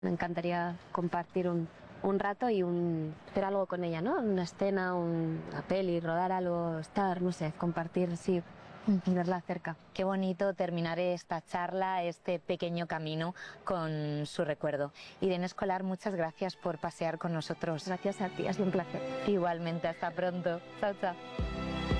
Me encantaría compartir un rato y hacer algo con ella, ¿no? Una escena, una peli, rodar algo, estar, no sé, compartir, sí, verla cerca. Qué bonito terminar esta charla, este pequeño camino con su recuerdo. Irene Escolar, muchas gracias por pasear con nosotros. Gracias a ti, ha sido un placer. Igualmente, hasta pronto. Chao, chao.